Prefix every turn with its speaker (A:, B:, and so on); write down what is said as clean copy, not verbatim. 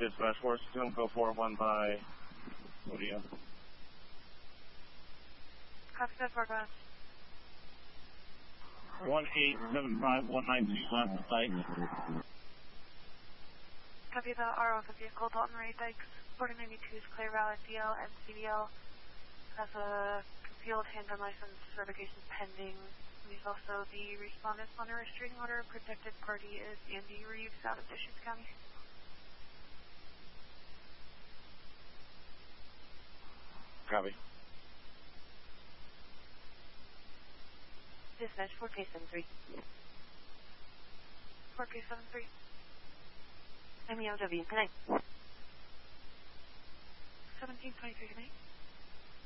A: dispatch force, Simcoe 41 by Odia.
B: Copy that, Fargo.
A: 1875, 192 left the site.
B: Copy the RO of the vehicle, Dalton Ray Dykes, 4092 is clear, valid DL and CDL. Has a concealed handgun license, certification pending. There's also the respondent on a restraining order. Protected party is Andy Reeves out of Deschutes County.
A: Copy.
C: Dispatch 4K73.
B: 4K73.
C: MEOW, connect.
B: 1723, connect.